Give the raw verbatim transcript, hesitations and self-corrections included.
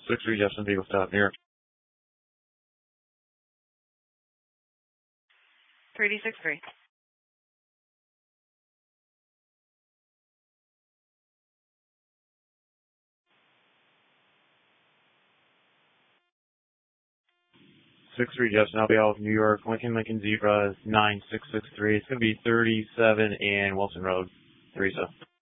six three Justin Vehicle stop New York. three D six three. six three Justin, I'll be out of New York, Lincoln, Lincoln Zebra, nine six six three. It's going to be thirty-seven and Wilson Road, Teresa.